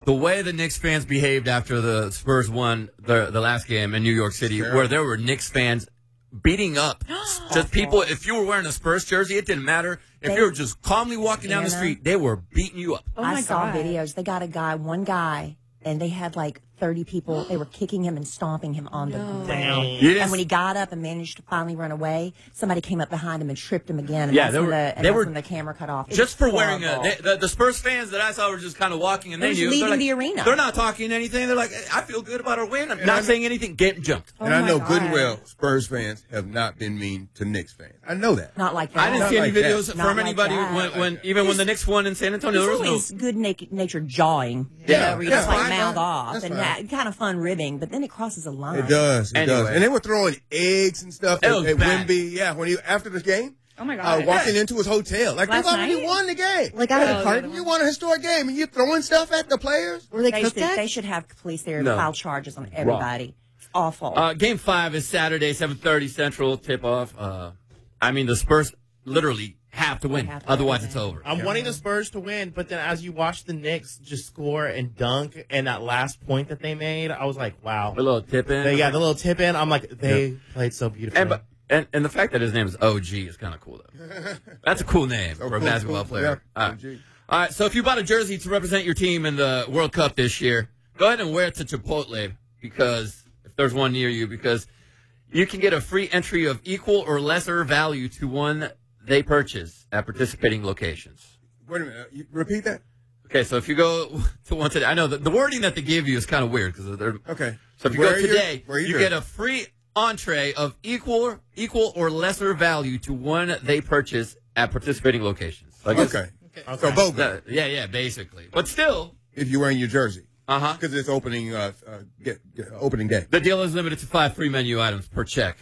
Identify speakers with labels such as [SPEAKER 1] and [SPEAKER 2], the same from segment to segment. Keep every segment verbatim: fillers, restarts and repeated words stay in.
[SPEAKER 1] The way the Knicks fans behaved after the Spurs won the the last game in New York City,
[SPEAKER 2] Sure.
[SPEAKER 1] where there were Knicks fans beating up just people. If you were wearing a Spurs jersey, it didn't matter. If
[SPEAKER 3] They-
[SPEAKER 1] you were just calmly walking down the
[SPEAKER 3] Anna.
[SPEAKER 1] street, they were beating you up.
[SPEAKER 4] Oh
[SPEAKER 3] I
[SPEAKER 4] my
[SPEAKER 3] saw
[SPEAKER 4] God.
[SPEAKER 3] videos. They got a guy, one guy, and they had like thirty people. They were kicking him and stomping him on the ground.
[SPEAKER 1] You didn't-
[SPEAKER 3] And when he got up and managed to finally run away, somebody came up behind him and tripped him again. And
[SPEAKER 1] Yeah,
[SPEAKER 3] that's
[SPEAKER 1] they
[SPEAKER 3] when
[SPEAKER 1] were-
[SPEAKER 3] the, and
[SPEAKER 1] they
[SPEAKER 3] that's
[SPEAKER 1] were-
[SPEAKER 3] when the camera cut off. It
[SPEAKER 1] Just
[SPEAKER 3] was
[SPEAKER 1] for wearing a,
[SPEAKER 3] horrible.
[SPEAKER 1] they, the, the Spurs fans that I saw were just kind of walking and
[SPEAKER 3] They're
[SPEAKER 1] they
[SPEAKER 3] just
[SPEAKER 1] knew.
[SPEAKER 3] leaving
[SPEAKER 1] they're like,
[SPEAKER 3] the arena.
[SPEAKER 1] They're not talking anything. They're like, I feel good about our win. I'm
[SPEAKER 2] And
[SPEAKER 1] not
[SPEAKER 2] I-
[SPEAKER 1] saying anything, getting jumped.
[SPEAKER 2] And I
[SPEAKER 4] my
[SPEAKER 2] know
[SPEAKER 4] God.
[SPEAKER 2] good and well Spurs fans have not been mean to Knicks fans. I know that.
[SPEAKER 3] Not like that.
[SPEAKER 1] I didn't
[SPEAKER 2] Not
[SPEAKER 1] see any
[SPEAKER 2] like that.
[SPEAKER 1] videos
[SPEAKER 3] Not
[SPEAKER 1] from
[SPEAKER 3] like
[SPEAKER 1] anybody
[SPEAKER 3] that.
[SPEAKER 1] when, when even when the Knicks won in San Antonio.
[SPEAKER 3] There's
[SPEAKER 1] There was
[SPEAKER 3] always
[SPEAKER 1] no.
[SPEAKER 3] good na- natured jawing, you
[SPEAKER 2] Yeah.
[SPEAKER 3] know, where you
[SPEAKER 2] Yeah,
[SPEAKER 3] just like
[SPEAKER 2] fine,
[SPEAKER 3] mouth
[SPEAKER 2] fine.
[SPEAKER 3] off
[SPEAKER 2] That's
[SPEAKER 3] and
[SPEAKER 2] fine.
[SPEAKER 3] that kind of fun ribbing, but then it crosses a line.
[SPEAKER 2] It does. It
[SPEAKER 1] Anyway.
[SPEAKER 2] does. And they were throwing eggs and stuff
[SPEAKER 1] It
[SPEAKER 2] at,
[SPEAKER 1] was
[SPEAKER 2] at
[SPEAKER 1] bad.
[SPEAKER 2] Wemby. Yeah, when he after the game.
[SPEAKER 4] Oh my
[SPEAKER 2] Uh,
[SPEAKER 4] God.
[SPEAKER 2] walking into his hotel. Like,
[SPEAKER 4] Last
[SPEAKER 2] they've already
[SPEAKER 4] night?
[SPEAKER 2] won the game.
[SPEAKER 5] Like out of the
[SPEAKER 4] Oh,
[SPEAKER 5] carton?
[SPEAKER 2] You won a historic game and you're throwing stuff at the players?
[SPEAKER 5] Were they
[SPEAKER 3] They
[SPEAKER 5] cooked
[SPEAKER 3] should,
[SPEAKER 5] at?
[SPEAKER 3] they should have police there
[SPEAKER 1] No.
[SPEAKER 3] to file charges on everybody. It's awful.
[SPEAKER 1] Uh, game five is Saturday, seven thirty Central tip off. Uh, I mean, the Spurs literally have to win.
[SPEAKER 3] Have to
[SPEAKER 1] Otherwise,
[SPEAKER 3] win.
[SPEAKER 1] it's over.
[SPEAKER 6] I'm wanting the Spurs to win, but then as you watch the Knicks just score and dunk, and that last point that they made, I was like, wow.
[SPEAKER 1] A little tip in.
[SPEAKER 6] They got the little tip in. I'm like, they played so beautifully.
[SPEAKER 1] And, but- and and the fact that his name is O G is kind of cool, though. That's a cool name for a
[SPEAKER 2] cool,
[SPEAKER 1] basketball
[SPEAKER 2] cool.
[SPEAKER 1] player.
[SPEAKER 2] Yeah,
[SPEAKER 1] All right.
[SPEAKER 2] O G.
[SPEAKER 1] All right, so if you bought a jersey to represent your team in the World Cup this year, go ahead and wear it to Chipotle, because if there's one near you, because you can get a free entry of equal or lesser value to one they purchase at participating locations.
[SPEAKER 2] Wait a minute. You repeat that?
[SPEAKER 1] Okay, so if you go to one today, I know the, the wording that they give you is kind of weird because they're
[SPEAKER 2] Okay.
[SPEAKER 1] So if you
[SPEAKER 2] Where
[SPEAKER 1] go
[SPEAKER 2] are your-
[SPEAKER 1] today,
[SPEAKER 2] where are
[SPEAKER 1] you
[SPEAKER 2] your-
[SPEAKER 1] get a free entree of equal equal or lesser value to one they purchase at participating locations. So I guess-
[SPEAKER 2] Okay.
[SPEAKER 6] Okay.
[SPEAKER 2] So both.
[SPEAKER 1] Uh, yeah, yeah, basically. But still,
[SPEAKER 2] If you're wearing your jersey.
[SPEAKER 1] uh-huh.
[SPEAKER 2] Because it's opening uh, uh, get, get, opening day.
[SPEAKER 1] The deal is limited to five free menu items per check.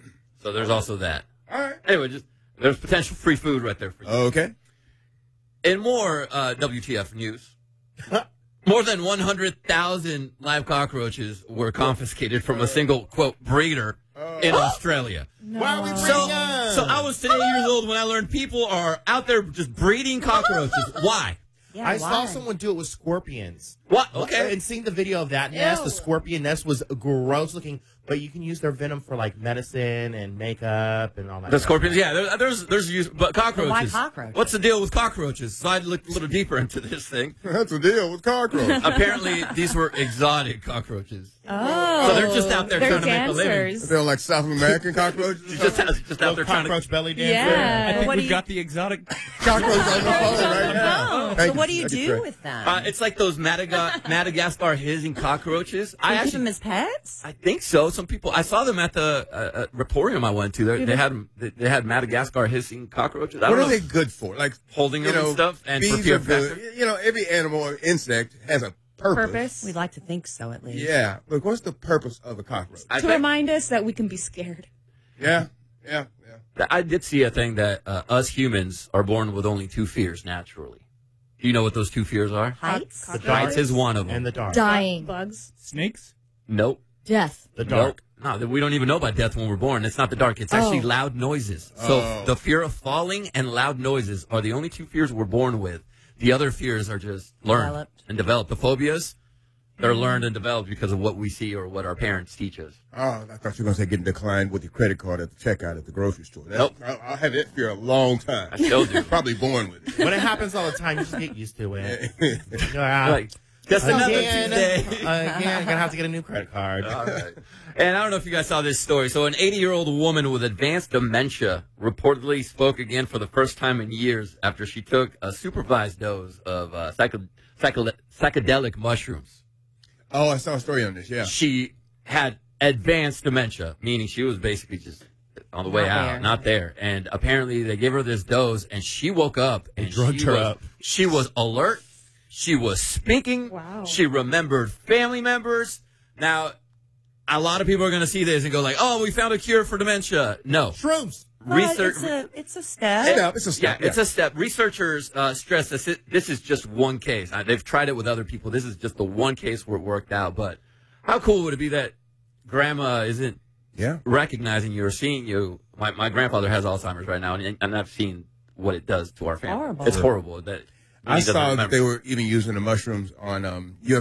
[SPEAKER 1] So there's also that.
[SPEAKER 2] All right.
[SPEAKER 1] Anyway, just there's potential free food right there for you.
[SPEAKER 2] Okay.
[SPEAKER 1] In more uh, W T F news, more than one hundred thousand live cockroaches were confiscated from a single, quote, breeder in Australia.
[SPEAKER 2] Why are we
[SPEAKER 1] So,
[SPEAKER 2] breeding them?
[SPEAKER 1] so I was today years old when I learned people are out there just breeding cockroaches. Why?
[SPEAKER 3] yeah,
[SPEAKER 6] I
[SPEAKER 3] why?
[SPEAKER 6] saw someone do it with scorpions.
[SPEAKER 1] What? Okay.
[SPEAKER 6] And seeing the video of that nest, the scorpion nest was gross looking, but you can use their venom for like medicine and makeup and all that.
[SPEAKER 1] The
[SPEAKER 6] stuff.
[SPEAKER 1] scorpions, yeah, there, there's there's use, but cockroaches.
[SPEAKER 3] cockroaches?
[SPEAKER 1] What's the deal with cockroaches? So I looked a little deeper into this thing.
[SPEAKER 2] That's the deal with cockroaches.
[SPEAKER 1] Apparently, these were exotic cockroaches.
[SPEAKER 4] Oh.
[SPEAKER 1] So they're just out there
[SPEAKER 4] They're
[SPEAKER 1] trying to make a living.
[SPEAKER 4] dancers.
[SPEAKER 2] They're like South American cockroaches.
[SPEAKER 1] Just, just out there trying to.
[SPEAKER 6] cockroach belly dancer.
[SPEAKER 4] Yeah.
[SPEAKER 7] I think
[SPEAKER 3] what
[SPEAKER 7] we've
[SPEAKER 3] do you-
[SPEAKER 7] got the exotic.
[SPEAKER 2] Cockroaches on the phone right now.
[SPEAKER 3] So
[SPEAKER 2] Thank
[SPEAKER 3] what do you
[SPEAKER 2] Thank
[SPEAKER 3] do
[SPEAKER 2] Trey.
[SPEAKER 3] with them?
[SPEAKER 1] Uh, it's like those Madaga- Madagascar hissing cockroaches. I
[SPEAKER 3] Do you keep
[SPEAKER 1] actually,
[SPEAKER 3] them as pets?
[SPEAKER 1] I think so. Some people, I saw them at the uh, uh, Reporium I went to. They, they had they, they had Madagascar hissing cockroaches. I
[SPEAKER 2] What
[SPEAKER 1] don't
[SPEAKER 2] are
[SPEAKER 1] know,
[SPEAKER 2] they good for? Like
[SPEAKER 1] holding
[SPEAKER 2] you
[SPEAKER 1] them
[SPEAKER 2] know,
[SPEAKER 1] and stuff, and for
[SPEAKER 2] bees
[SPEAKER 1] fear
[SPEAKER 2] are good.
[SPEAKER 1] factor.
[SPEAKER 2] You know, every animal or insect has a purpose.
[SPEAKER 4] Purpose.
[SPEAKER 3] We'd like to think so, at least.
[SPEAKER 2] Yeah, but what's the purpose of a cockroach?
[SPEAKER 1] I
[SPEAKER 4] To
[SPEAKER 1] think-
[SPEAKER 4] remind us that we can be scared.
[SPEAKER 2] Yeah, yeah, yeah.
[SPEAKER 1] I did see a thing that uh, us humans are born with only two fears naturally. Do you know what those two fears are?
[SPEAKER 3] Heights?
[SPEAKER 6] The
[SPEAKER 1] Heights is one of them.
[SPEAKER 6] And the dark.
[SPEAKER 5] Dying.
[SPEAKER 4] Bugs.
[SPEAKER 7] Snakes?
[SPEAKER 1] Nope.
[SPEAKER 5] Death.
[SPEAKER 6] The dark.
[SPEAKER 1] Nope. No, we don't even know about death when we're born. It's not the dark. It's actually
[SPEAKER 5] Oh.
[SPEAKER 1] loud noises. So
[SPEAKER 2] Oh.
[SPEAKER 1] the fear of falling and loud noises are the only two fears we're born with. The other fears are just learned
[SPEAKER 3] Developed.
[SPEAKER 1] and developed. The phobias, they're learned and developed because of what we see or what our parents teach us.
[SPEAKER 2] Oh, I thought you were going to say getting declined with your credit card at the checkout at the grocery store. That,
[SPEAKER 1] Nope.
[SPEAKER 2] I, I had that fear a long time.
[SPEAKER 1] I still do.
[SPEAKER 2] Probably born with it.
[SPEAKER 6] When it happens all the time, you just get used to it. Yeah.
[SPEAKER 1] Like, just another
[SPEAKER 6] Again,
[SPEAKER 1] Tuesday.
[SPEAKER 6] again, gonna have to get a new credit card.
[SPEAKER 1] All right. And I don't know if you guys saw this story. So an eighty-year-old woman with advanced dementia reportedly spoke again for the first time in years after she took a supervised dose of uh, psycho- psycho- psychedelic mushrooms.
[SPEAKER 2] Oh, I saw a story on this, yeah.
[SPEAKER 1] She had advanced dementia, meaning she was basically just on the way
[SPEAKER 3] Not
[SPEAKER 1] out,
[SPEAKER 3] there.
[SPEAKER 1] not there. And apparently they gave her this dose, and she woke up and
[SPEAKER 6] drugged
[SPEAKER 1] she
[SPEAKER 6] her
[SPEAKER 1] was,
[SPEAKER 6] up.
[SPEAKER 1] She was alert. She was speaking.
[SPEAKER 4] Wow.
[SPEAKER 1] She remembered family members. Now, a lot of people are going to see this and go like, "Oh, we found a cure for dementia." No,
[SPEAKER 6] Shrooms.
[SPEAKER 3] But
[SPEAKER 1] research.
[SPEAKER 3] It's a, it's a step.
[SPEAKER 2] Step, it's a
[SPEAKER 1] Yeah,
[SPEAKER 2] step.
[SPEAKER 1] it's a step. Researchers uh, stress this. This is just one case. Uh, they've tried it with other people. This is just the one case where it worked out. But how cool would it be that grandma isn't
[SPEAKER 2] Yeah.
[SPEAKER 1] recognizing you or seeing you? My my grandfather has Alzheimer's right now, and, and I've seen what it does to our family.
[SPEAKER 3] horrible.
[SPEAKER 1] It's horrible that
[SPEAKER 2] I
[SPEAKER 1] he doesn't
[SPEAKER 2] saw that
[SPEAKER 1] remember.
[SPEAKER 2] they were even using the mushrooms on um,